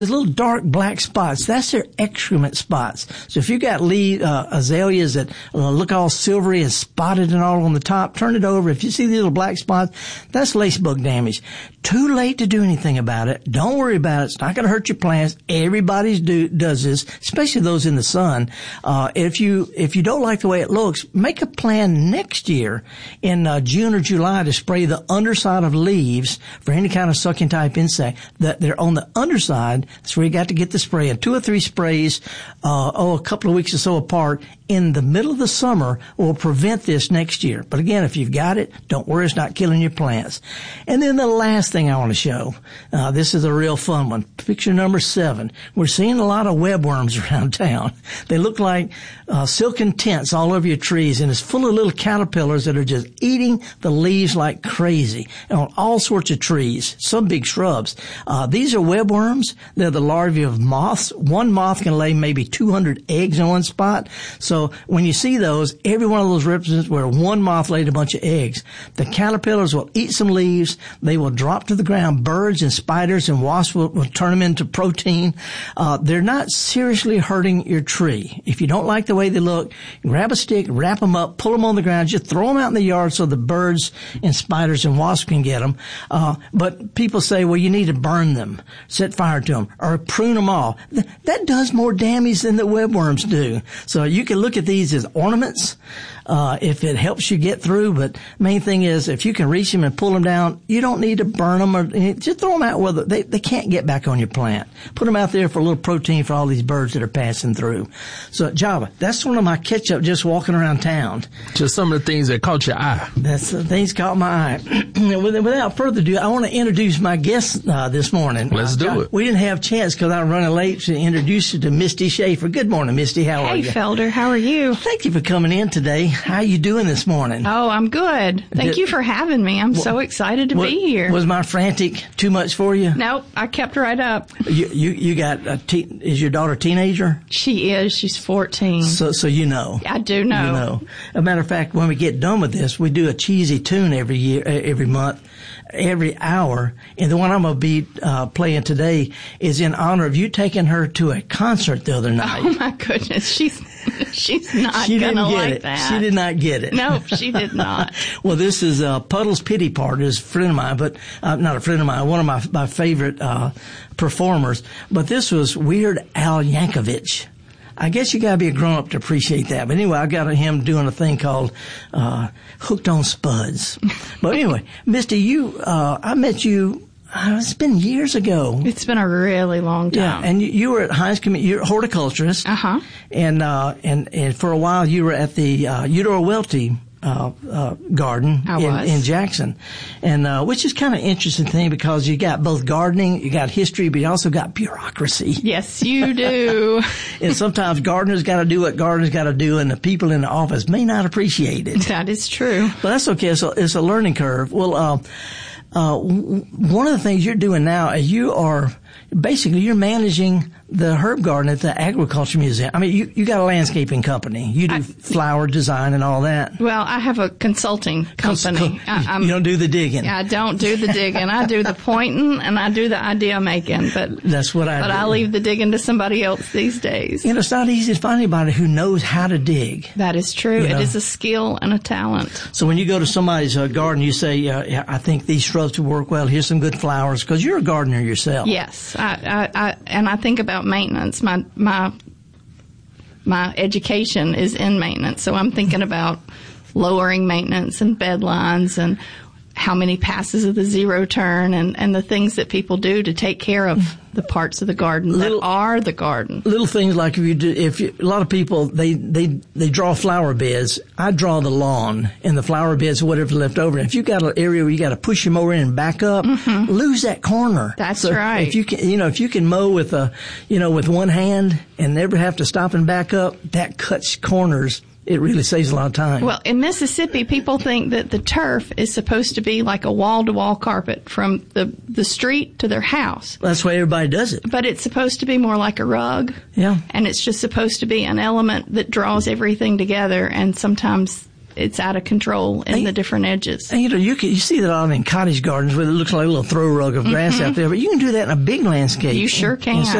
There's little dark black spots. That's their excrement spots. So if you got azaleas that look all silvery and spotted and all on the top, turn it over. If you see these little black spots, that's lacebug damage. Too late to do anything about it. Don't worry about it. It's not going to hurt your plants. Everybody does this, especially those in the sun. If you don't like the way it looks, make a plan next year in June or July to spray the underside of leaves for any kind of sucking type insect that they're on the underside. That's where you got to get the spray. And 2 or 3 sprays, a couple of weeks or so apart in the middle of the summer will prevent this next year. But again, if you've got it, don't worry, it's not killing your plants. And then the last thing I want to show, this is a real fun one. Picture number 7. We're seeing a lot of webworms around town. They look like silken tents all over your trees, and it's full of little caterpillars that are just eating the leaves like crazy on all sorts of trees, some big shrubs. These are webworms. They're the larvae of moths. One moth can lay maybe 200 eggs in one spot. So when you see those, every one of those represents where one moth laid a bunch of eggs. The caterpillars will eat some leaves. They will drop to the ground. Birds and spiders and wasps will turn them into protein. They're not seriously hurting your tree. If you don't like the way they look, grab a stick, wrap them up, pull them on the ground, just throw them out in the yard so the birds and spiders and wasps can get them. But people say, well, you need to burn them, set fire to them, or prune them off. That does more damage than the webworms do. So you can look at these as ornaments if it helps you get through. But main thing is, if you can reach them and pull them down, you don't need to burn them or just throw them out where they can't get back on your plant. Put them out there for a little protein for all these birds that are passing through. So Java, that's one of my catch-up just walking around town. Just some of the things that caught your eye. That's the things caught my eye. Without further ado, I want to introduce my guest this morning. Let's do it. We didn't have a chance because I'm running late to introduce you to Misty Schaefer. Good morning, Misty. How are you? Hey, Felder. How are you? Thank you for coming in today. How are you doing this morning? Oh, I'm good. Thank you for having me. I'm so excited to be here. Was my frantic too much for you? Nope. I kept right up. You got is your daughter a teenager? She is. She's 14. So you know. I do know. You know. As a matter of fact, when we get done with this, we do a cheesy tune every month, every hour. And the one I'm going to be playing today is in honor of you taking her to a concert the other night. Oh, my goodness. She's not going to like that. She did not get it. No, she did not. Well, this is Puddle's Pity Party. Is a friend of mine, but not a friend of mine, one of my favorite performers. But this was Weird Al Yankovic. I guess you got to be a grown-up to appreciate that. But anyway, I got him doing a thing called Hooked on Spuds. But anyway, Misty, I met you. It's been years ago. It's been a really long time. Yeah, and you were at Heinz Community. You're a horticulturist. Uh-huh. And for a while you were at the Eudora Welty garden in Jackson, and which is kind of interesting thing because you got both gardening, you got history, but you also got bureaucracy. Yes, you do. And sometimes gardeners got to do what gardeners got to do, and the people in the office may not appreciate it. That is true. But that's okay. So it's a learning curve. Well, one of the things you're doing now is you're managing the herb garden at the Agriculture Museum. I mean, you got a landscaping company. You do flower design and all that. Well, I have a consulting company. You don't do the digging. I don't do the digging. I do the pointing and I do the idea making. But that's what I do. But I leave the digging to somebody else these days. You know, it's not easy to find anybody who knows how to dig. That is true. It is a skill and a talent. So when you go to somebody's garden, you say, I think these shrubs would work well. Here's some good flowers, because you're a gardener yourself. Yes. I think about maintenance. My education is in maintenance, so I'm thinking about lowering maintenance and bed lines and how many passes of the zero turn and the things that people do to take care of the parts of the garden that are the garden. Little things like a lot of people, they draw flower beds. I draw the lawn and the flower beds, whatever's left over. If you got an area where you got to push your mower in and back up, lose that corner. That's right. If you can mow with with one hand and never have to stop and back up, that cuts corners. It really saves a lot of time. Well, in Mississippi, people think that the turf is supposed to be like a wall-to-wall carpet from the street to their house. That's why everybody does it. But it's supposed to be more like a rug. Yeah. And it's just supposed to be an element that draws everything together, and sometimes it's out of control in the different edges. And you see that a lot in cottage gardens where it looks like a little throw rug of grass out there, but you can do that in a big landscape. You sure can. Instead